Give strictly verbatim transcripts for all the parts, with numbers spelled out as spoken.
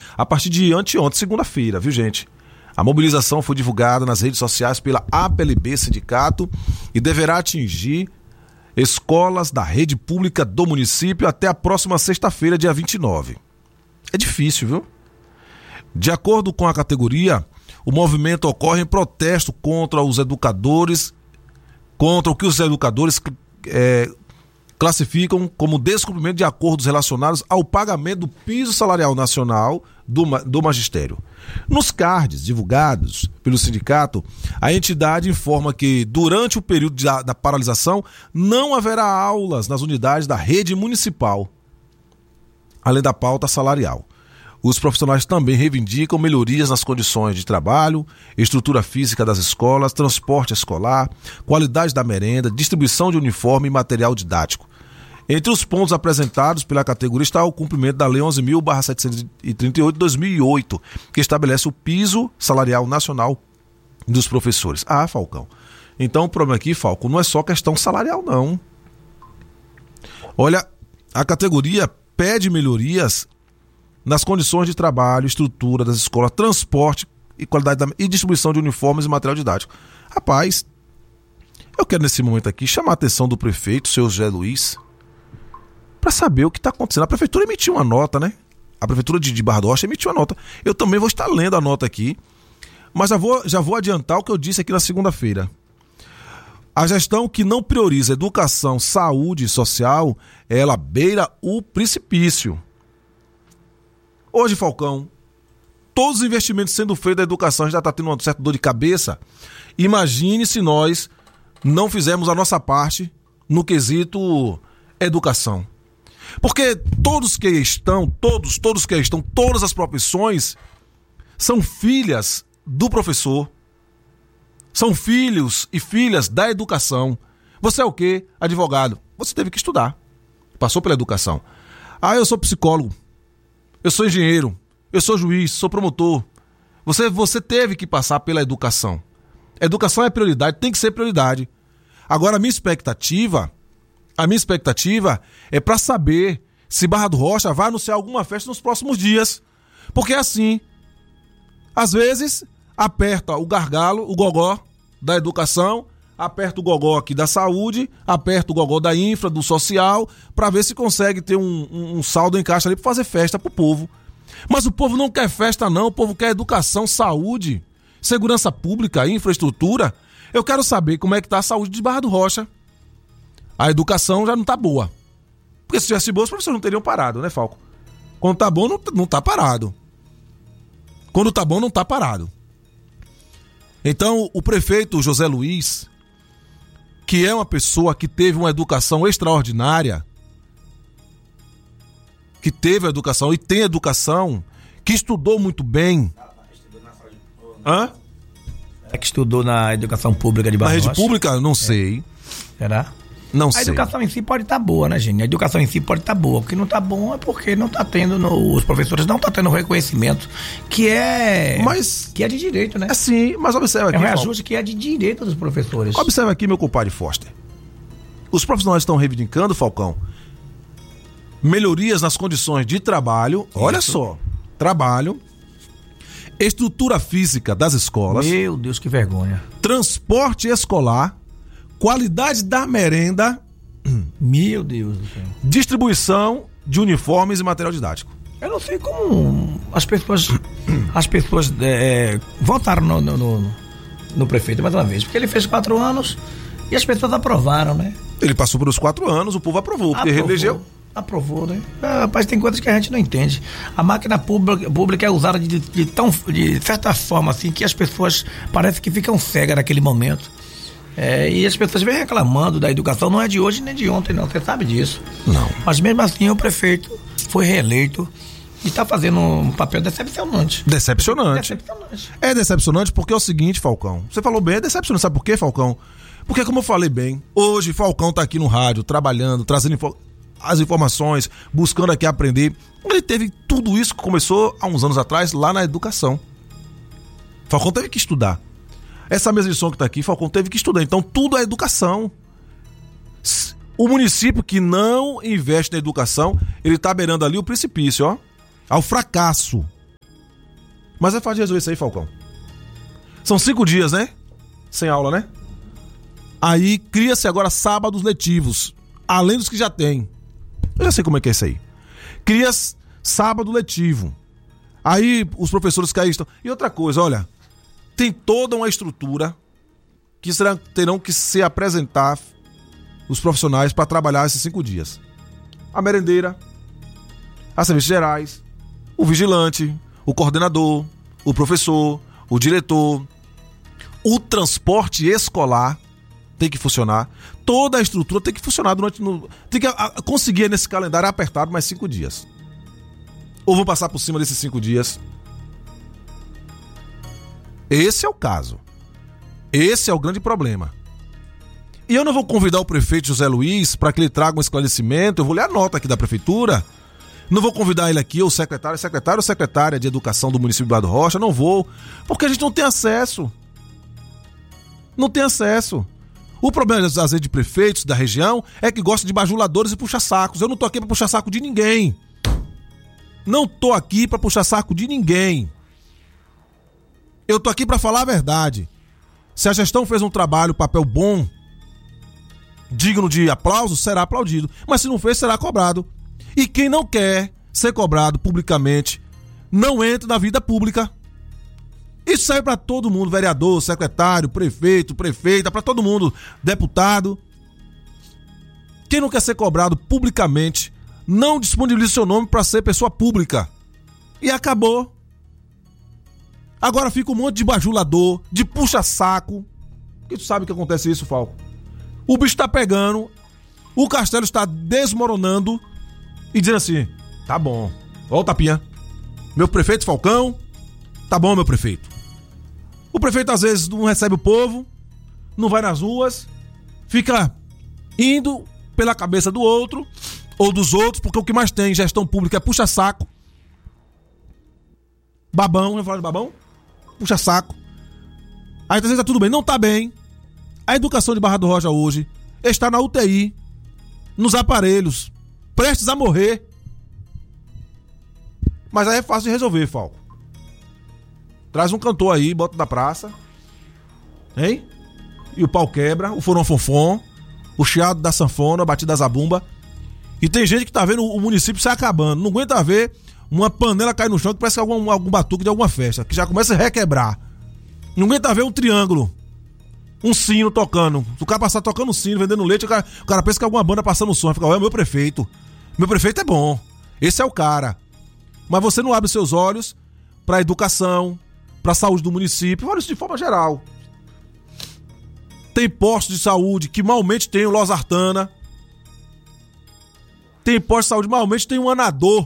a partir de anteontem, segunda-feira, viu, gente? A mobilização foi divulgada nas redes sociais pela A P L B Sindicato e deverá atingir escolas da rede pública do município até a próxima sexta-feira, dia vinte e nove. É difícil, viu? De acordo com a categoria, o movimento ocorre em protesto contra os educadores, contra o que os educadores é, classificam como descumprimento de acordos relacionados ao pagamento do piso salarial nacional do, do magistério. Nos cards divulgados pelo sindicato, a entidade informa que durante o período de, da paralisação não haverá aulas nas unidades da rede municipal, além da pauta salarial. Os profissionais também reivindicam melhorias nas condições de trabalho, estrutura física das escolas, transporte escolar, qualidade da merenda, distribuição de uniforme e material didático. Entre os pontos apresentados pela categoria está o cumprimento da Lei onze mil, setecentos e trinta e oito, de dois mil e oito, que estabelece o piso salarial nacional dos professores. Ah, Falcão. Então o problema aqui, Falcão, não é só questão salarial, não. Olha, a categoria pede melhorias nas condições de trabalho, estrutura das escolas, transporte e qualidade da, e distribuição de uniformes e material didático. Rapaz, eu quero nesse momento aqui chamar a atenção do prefeito, seu José Luiz, para saber o que está acontecendo. A prefeitura emitiu uma nota, né? A prefeitura de, de Barra do Rocha emitiu uma nota. Eu também vou estar lendo a nota aqui, mas já vou, já vou adiantar o que eu disse aqui na segunda-feira. A gestão que não prioriza educação, saúde e social, ela beira o precipício. Hoje, Falcão, todos os investimentos sendo feitos da educação já está tendo uma certa dor de cabeça. Imagine se nós não fizermos a nossa parte no quesito educação. Porque todos que estão, todos, todos que estão, todas as profissões são filhas do professor. São filhos e filhas da educação. Você é o quê? Advogado. Você teve que estudar. Passou pela educação. Ah, eu sou psicólogo. Eu sou engenheiro, eu sou juiz, sou promotor. Você, você teve que passar pela educação. Educação é prioridade, tem que ser prioridade. Agora a minha expectativa, a minha expectativa é para saber se Barra do Rocha vai anunciar alguma festa nos próximos dias. Porque é assim, às vezes aperta o gargalo, o gogó da educação, aperta o gogó aqui da saúde, aperta o gogó da infra, do social, para ver se consegue ter um, um, um saldo em caixa ali para fazer festa pro povo. Mas o povo não quer festa não, o povo quer educação, saúde, segurança pública, infraestrutura. Eu quero saber como é que tá a saúde de Barra do Rocha. A educação já não tá boa. Porque se tivesse boa, os professores não teriam parado, né, Falco? Quando tá bom, não, não tá parado. Quando tá bom, não tá parado. Então, o prefeito José Luiz, que é uma pessoa que teve uma educação extraordinária, que teve educação e tem educação, que estudou muito bem. Hã? É que estudou na educação pública de Barra do Rocha? Na rede pública? Não sei. É. Será? Não a sei. A educação em si pode estar tá boa, né, gente? A educação em si pode estar tá boa. O que não está bom é porque não está tendo, no, os professores não estão tendo reconhecimento que é, mas, que é de direito, né? É sim, mas observa aqui. É um reajuste que é de direito dos professores. Observa aqui, meu compadre Foster. Os profissionais estão reivindicando, Falcão, melhorias nas condições de trabalho. Isso. Olha só, trabalho, estrutura física das escolas. Meu Deus, que vergonha. Transporte escolar, qualidade da merenda. Meu Deus do céu. Distribuição de uniformes e material didático. Eu não sei como as pessoas as pessoas é, votaram no, no, no, no prefeito mais uma vez, porque ele fez quatro anos e as pessoas aprovaram, né? Ele passou por os quatro anos, o povo aprovou, porque aprovou, reelegeu. Aprovou, né? Ah, rapaz, tem coisas que a gente não entende. A máquina pública, pública é usada de, de, tão, de certa forma assim que as pessoas parece que ficam cegas naquele momento. É, e as pessoas vêm reclamando da educação, não é de hoje nem de ontem, não, você sabe disso. Não. Mas mesmo assim o prefeito foi reeleito e está fazendo um papel decepcionante. Decepcionante. Decepcionante. É decepcionante porque é o seguinte, Falcão. Você falou bem, é decepcionante. Sabe por quê, Falcão? Porque, como eu falei bem, hoje Falcão tá aqui no rádio, trabalhando, trazendo info- as informações, buscando aqui aprender. Ele teve tudo isso que começou há uns anos atrás lá na educação. Falcão teve que estudar. Essa mesma lição que tá aqui, Falcão teve que estudar. Então, tudo é educação. O município que não investe na educação, ele tá beirando ali o precipício, ó, ao fracasso. Mas é fácil de resolver isso aí, Falcão. São cinco dias, né? Sem aula, né? Aí cria-se agora sábados letivos, além dos que já tem. Eu já sei como é que é isso aí. Cria sábado letivo. Aí os professores que aí estão... E outra coisa, olha, tem toda uma estrutura que será, terão que se apresentar os profissionais para trabalhar esses cinco dias. A merendeira, as serviços gerais, o vigilante, o coordenador, o professor, o diretor, o transporte escolar tem que funcionar, toda a estrutura tem que funcionar durante... No, tem que a, a, conseguir nesse calendário apertado mais cinco dias. Ou vão passar por cima desses cinco dias? Esse é o caso. Esse é o grande problema. E eu não vou convidar o prefeito José Luiz para que ele traga um esclarecimento, eu vou ler a nota aqui da prefeitura. Não vou convidar ele aqui, o secretário, secretário ou secretária de educação do município de Barra do Rocha, não vou, porque a gente não tem acesso. Não tem acesso. O problema, às vezes, de prefeitos da região é que gostam de bajuladores e puxa-sacos. Eu não tô aqui para puxar saco de ninguém. Não tô aqui para puxar saco de ninguém. Eu tô aqui para falar a verdade. Se a gestão fez um trabalho, papel bom, digno de aplauso, será aplaudido. Mas se não fez, será cobrado. E quem não quer ser cobrado publicamente, não entra na vida pública. Isso serve para todo mundo, vereador, secretário, prefeito, prefeita, para todo mundo, deputado. Quem não quer ser cobrado publicamente, não disponibiliza seu nome para ser pessoa pública. E acabou. Agora fica um monte de bajulador, de puxa-saco. Que tu sabe que acontece isso, Falco? O bicho tá pegando, o castelo está desmoronando e dizendo assim, tá bom, ó o tapinha. Meu prefeito Falcão, tá bom, meu prefeito. O prefeito às vezes não recebe o povo, não vai nas ruas, fica indo pela cabeça do outro ou dos outros, porque o que mais tem em gestão pública é puxa-saco. Babão, vai falar de babão? Puxa-saco. Aí às vezes tá tudo bem, não tá bem. A educação de Barra do Rocha hoje está na U T I, nos aparelhos, prestes a morrer. Mas aí é fácil de resolver, Falco. Traz um cantor aí, bota na praça, hein? E o pau quebra, o foronfonfon, o chiado da sanfona, a batida da zabumba. E tem gente que tá vendo o município se acabando. Não aguenta ver uma panela cair no chão que parece algum, algum batuque de alguma festa, que já começa a requebrar. Não aguenta ver um triângulo, um sino tocando. O cara passar tocando um sino, vendendo leite, o cara, o cara pensa que é alguma banda passando som. Fica, é meu prefeito. Meu prefeito é bom. Esse é o cara. Mas você não abre seus olhos pra educação, pra saúde do município, olha isso de forma geral. Tem postos de saúde que malmente tem o losartana. Tem posto de saúde, malmente tem um anador.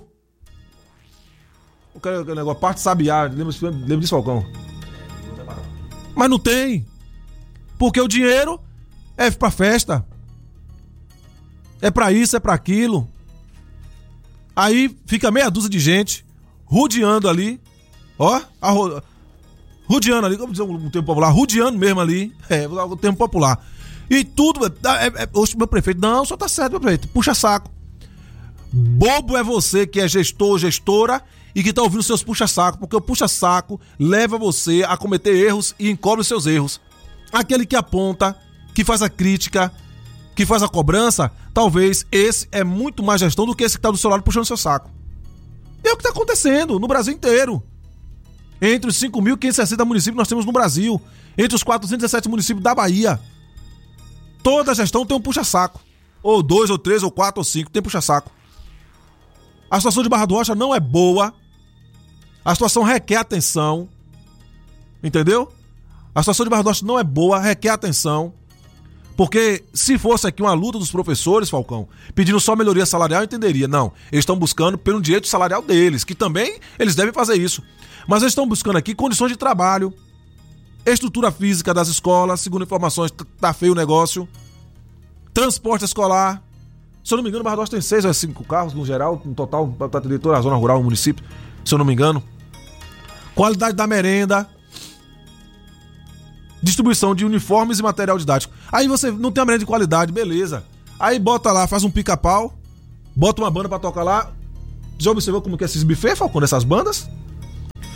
O cara, o negócio, parte sabiá, lembra, lembra disso, Falcão? Mas não tem. Porque o dinheiro é pra festa. É pra isso, é pra aquilo. Aí fica meia dúzia de gente rodeando ali. Ó, a, rodeando ali, como dizer um termo popular, rodeando mesmo ali. É, o termo popular. E tudo, é, é, oxe, meu prefeito, não, só tá certo, meu prefeito, puxa saco. Bobo é você que é gestor ou gestora e que tá ouvindo seus puxa-saco, porque o puxa-saco leva você a cometer erros e encobre os seus erros. Aquele que aponta, que faz a crítica, que faz a cobrança, talvez esse é muito mais gestão do que esse que tá do seu lado puxando seu saco. E é o que tá acontecendo no Brasil inteiro. Entre os cinco mil quinhentos e sessenta municípios que nós temos no Brasil, entre os quatrocentos e dezessete municípios da Bahia, toda gestão tem um puxa-saco. Ou dois, ou três, ou quatro, ou cinco, tem puxa-saco. A situação de Barra do Rocha não é boa. A situação requer atenção. Entendeu? A situação de Barra do Rocha não é boa, requer atenção. Porque se fosse aqui uma luta dos professores, Falcão, pedindo só melhoria salarial, eu entenderia. Não, eles estão buscando pelo direito salarial deles, que também eles devem fazer isso. Mas eles estão buscando aqui condições de trabalho, estrutura física das escolas, segundo informações, tá feio o negócio, transporte escolar. Se eu não me engano, Barra do Rocha tem seis ou cinco carros no geral, no total, para atender toda a zona rural do município, se eu não me engano. Qualidade da merenda, distribuição de uniformes e material didático. Aí você não tem a merenda de qualidade, beleza. Aí bota lá, faz um pica-pau, bota uma banda pra tocar lá. Já observou como que é esses buffets, Falcão, dessas bandas?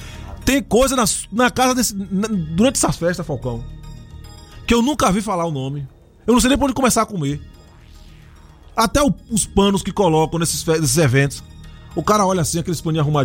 Tem coisa na, na casa desse. Na, durante essas festas, Falcão, que eu nunca vi falar o nome. Eu não sei nem por onde começar a comer. Até o, os panos que colocam nesses, nesses eventos. O cara olha assim, aqueles paninhos arrumadinhos.